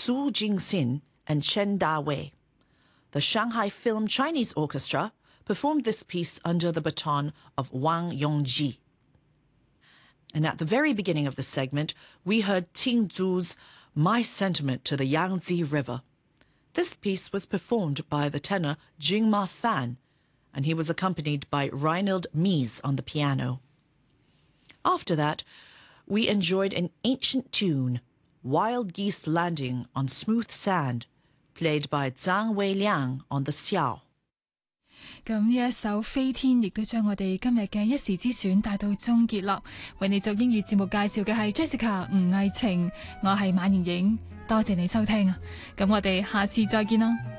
Su Jingxin and Chen Dawei. The Shanghai Film Chinese Orchestra performed this piece under the baton of Wang Yongji. And at the very beginning of the segment, we heard Ting Zu's My Sentiment to the Yangtze River. This piece was performed by the tenor Jingma Fan, and he was accompanied by Reinhold Mies on the piano. After that, we enjoyed an ancient tune, Wild Geese Landing on Smooth Sand, played by Zhang Weiliang on the xiao. 咁呢一首飛天亦都將我哋今日嘅一時之選帶到終結啦。為你做英語節目介紹嘅係 Jessica 吳藝晴，我係馬妍影，多謝你收聽啊！咁我哋下次再見啦。